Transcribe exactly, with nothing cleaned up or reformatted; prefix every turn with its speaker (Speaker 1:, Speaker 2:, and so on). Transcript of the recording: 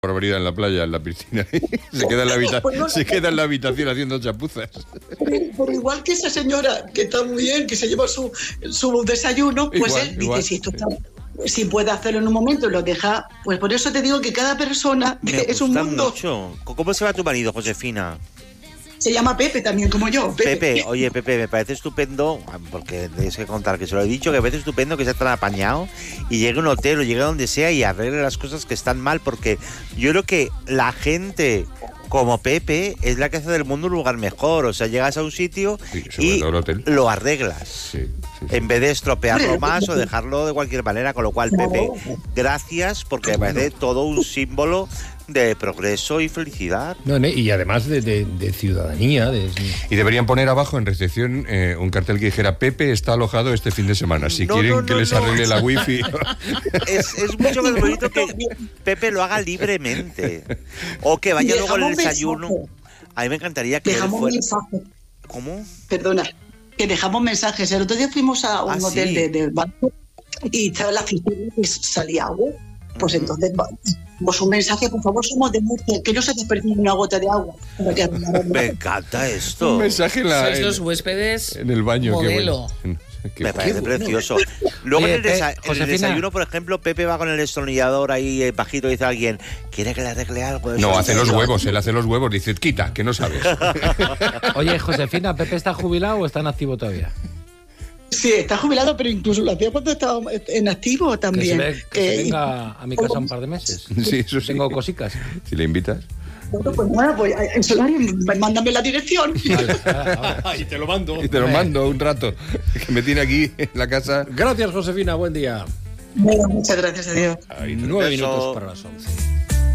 Speaker 1: barbaridad en la playa, en la piscina. se, queda en la habita- pues no, se queda en la habitación haciendo chapuzas.
Speaker 2: Por igual que esa señora, que está muy bien, que se lleva su, su desayuno, pues igual, él igual. dice, si esto está... Si puede hacerlo en un momento y lo deja, pues por eso te digo que cada persona
Speaker 3: Me
Speaker 2: es un mundo.
Speaker 3: Mucho. ¿Cómo se va tu marido, Josefina?
Speaker 2: Se llama Pepe también, como yo.
Speaker 3: Pepe. Pepe, oye, Pepe, me parece estupendo, porque tienes que contar que se lo he dicho, que me parece estupendo que sea tan apañado y llegue a un hotel o llegue a donde sea y arregle las cosas que están mal, porque yo creo que la gente como Pepe es la que hace del mundo un lugar mejor. O sea, llegas a un sitio sí, y lo arreglas. Sí, sí, sí. En vez de estropearlo más o dejarlo de cualquier manera. Con lo cual, Pepe, gracias, porque me parece todo un símbolo de progreso y felicidad.
Speaker 4: No, y además de, de, de ciudadanía. De...
Speaker 1: Y deberían poner abajo en recepción eh, un cartel que dijera: Pepe está alojado este fin de semana. Si no, quieren no, no, que les arregle no. la wifi.
Speaker 3: Es, es mucho más bonito que Pepe lo haga libremente. O que vaya luego al desayuno. A mí me encantaría que
Speaker 2: dejamos
Speaker 3: él fuera...
Speaker 2: mensajes.
Speaker 3: ¿Cómo?
Speaker 2: Perdona, que dejamos mensajes. El otro día fuimos a un ah, hotel sí. de, de banco y estaba la oficina y salía agua. Pues uh-huh. entonces, pues un mensaje, por favor, somos de Murcia, que no se desperdicie una gota de agua.
Speaker 3: Me encanta esto.
Speaker 1: Un mensaje en la...
Speaker 5: Sois los huéspedes
Speaker 1: en el baño.
Speaker 5: Modelo.
Speaker 1: Qué bueno.
Speaker 3: Qué, me parece precioso. Luego Oye, en, el desa- eh, en el desayuno, por ejemplo, Pepe va con el destornillador ahí eh, bajito y dice a alguien: ¿quiere que le arregle algo?
Speaker 1: No, hace los huevos, él hace los huevos, dice: quita, que no sabes.
Speaker 4: Oye, Josefina, ¿Pepe está jubilado o está en activo todavía?
Speaker 2: Sí, está jubilado, pero incluso lo hacía cuando estaba en activo también.
Speaker 4: Que se, ve, que eh, se venga a mi casa un par de meses.
Speaker 1: Sí, eso sí.
Speaker 4: Tengo cositas.
Speaker 1: Si le invitas.
Speaker 2: Bueno, pues bueno, pues en Solari, mándame la dirección.
Speaker 4: Vale, ahora, ahora.
Speaker 1: Y te lo mando. Y te lo mando un rato, que me tiene aquí en la casa.
Speaker 4: Gracias, Josefina, buen día.
Speaker 2: Bueno, muchas gracias a Dios.
Speaker 4: Nueve minutos para las once.